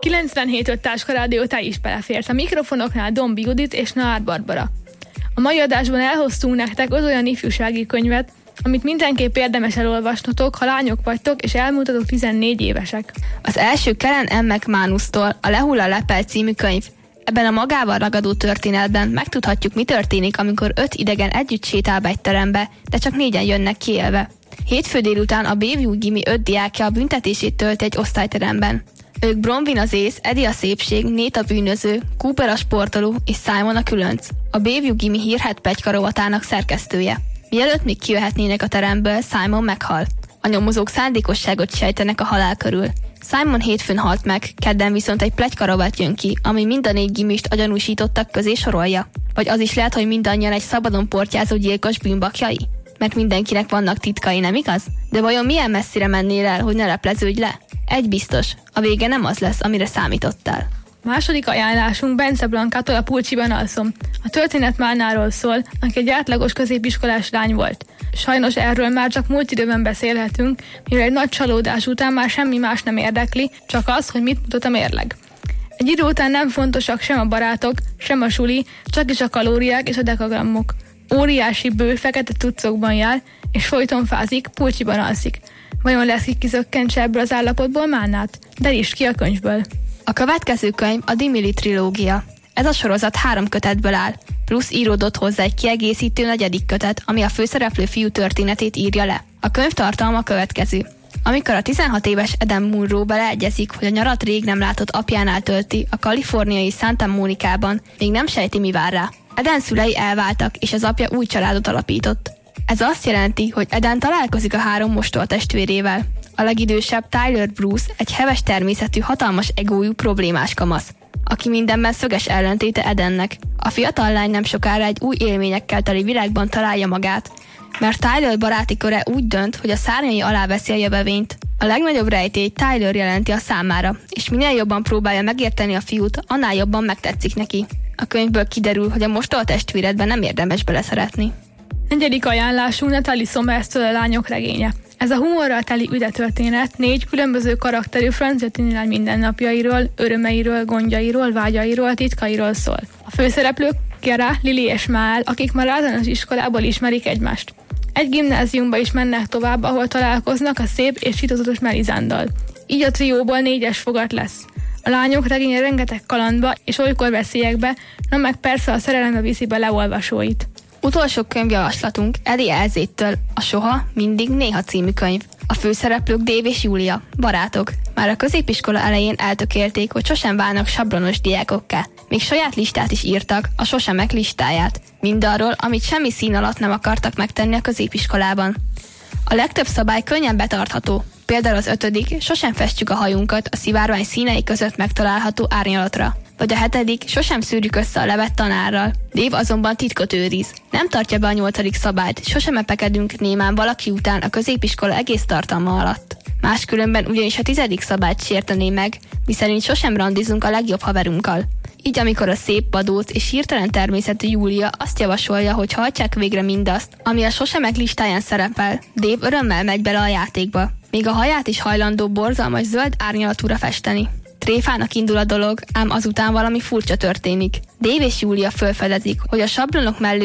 97.5 Táska Rádió, te is beleférsz. A mikrofonoknál Dombi Judit és Naár Barbara. A mai adásban elhoztunk nektek az olyan ifjúsági könyvet, amit mindenképp érdemes elolvasnotok, ha lányok vagytok, és elmúltatok 14 évesek. Az első Kellen M. McManustól a Lehull a lepel című könyv. Ebben a magával ragadó történetben megtudhatjuk, mi történik, amikor 5 idegen együtt sétál be egy terembe, de csak 4-en jönnek ki élve. Hétfő délután a Bayview Gimi 5 diákja a büntetését tölti egy osztályteremben. Ők Bronwyn az ész, Eddie a szépség, Nate a bűnöző, Cooper a sportoló és Simon a különc. A Bayview Gimi hírhedt pletyka rovatának szerkesztője. Mielőtt még kijöhetnének a teremből, Simon meghal. A nyomozók szándékosságot sejtenek a halál körül. Simon hétfőn halt meg, kedden viszont egy pletyka rovat jön ki, ami mind a 4 gimist a gyanúsítottak közé sorolja. Vagy az is lehet, hogy mindannyian egy szabadon portyázó gyilkos bűnbakjai? Mert mindenkinek vannak titkai, nem igaz? De vajon milyen messzire mennél el, hogy ne lepleződj le? Egy biztos, a vége nem az lesz, amire számítottál. Második ajánlásunk Bence Blankától, a Pulcsiban alszom. A történet Márnáról szól, aki egy átlagos középiskolás lány volt. Sajnos erről már csak múlt időben beszélhetünk, mivel egy nagy csalódás után már semmi más nem érdekli, csak az, hogy mit mutat a mérleg. Egy idő után nem fontosak sem a barátok, sem a suli, csak is a kalóriák és a dekagrammok. Óriási bő fekete tuccokban jár, és folyton fázik, Pulcsiban alszik. Vajon lesz ki kizökkentse ebből az állapotból Márnát? Derítsd ki a könyvből. A következő könyv a Dimili trilógia. Ez a sorozat 3 kötetből áll, plusz íródott hozzá egy kiegészítő 4. kötet, ami a főszereplő fiú történetét írja le. A könyv tartalma a következő. Amikor a 16 éves Eden Munro beleegyezik, hogy a nyarat rég nem látott apjánál tölti a kaliforniai Santa Monicában, még nem sejti, mi vár rá. Eden szülei elváltak, és az apja új családot alapított. Ez azt jelenti, hogy Eden találkozik a 3 mostortestvérével. A legidősebb Tyler Bruce egy heves természetű, hatalmas egójú problémás kamasz, aki mindenben szöges ellentéte Edennek. A fiatal lány nem sokára egy új élményekkel teli világban találja magát, mert Tyler baráti köre úgy dönt, hogy a szárnyai alá veszi a jövevényt. A legnagyobb rejtélyt Tyler jelenti a számára, és minél jobban próbálja megérteni a fiút, annál jobban megtetszik neki. A könyvből kiderül, hogy a mostortestvéredben nem érdemes beleszeretni. 4. ajánlásunk Natalie Somers-től a Lányok regénye. Ez a humorral teli üdetörténet 4 különböző karakterű francia tinilány mindennapjairól, örömeiről, gondjairól, vágyairól, titkairól szól. A főszereplők Kera, Lili és Mál, akik már általános iskolából ismerik egymást. Egy gimnáziumba is mennek tovább, ahol találkoznak a szép és titokzatos Melisándal. Így a trióból 4-es fogat lesz. A Lányok regénye rengeteg kalandba és olykor veszélyekbe, na meg persze a szerelembe viszi be leolvasóit. Utolsó könyvjavaslatunk Ellie Elzéttől a Soha, mindig, néha című könyv. A főszereplők Dave és Julia, barátok. Már a középiskola elején eltökélték, hogy sosem válnak sablonos diákokká. Még saját listát is írtak, a sosemek listáját. Mindarról, amit semmi szín alatt nem akartak megtenni a középiskolában. A legtöbb szabály könnyen betartható. Például az 5. sosem festjük a hajunkat a szivárvány színei között megtalálható árnyalatra. Vagy a 7. sosem szűrjük össze a levet tanárral. Dave azonban titkot őriz. Nem tartja be a 8. szabályt, sosem epekedünk némán valaki után a középiskola egész tartalma alatt. Máskülönben ugyanis a 10. szabályt sértené meg, miszerint sosem randizunk a legjobb haverunkkal. Így amikor a szép, badóc és hirtelen természetű Júlia azt javasolja, hogy hajtsák végre mindazt, ami a sosemek listáján szerepel, Dave örömmel megy bele a játékba. Még a haját is hajlandó borzalmas zöld árnyalatúra festeni. Tréfának indul a dolog, ám azután valami furcsa történik. Dave és Júlia felfedezik, hogy a sablonok mellett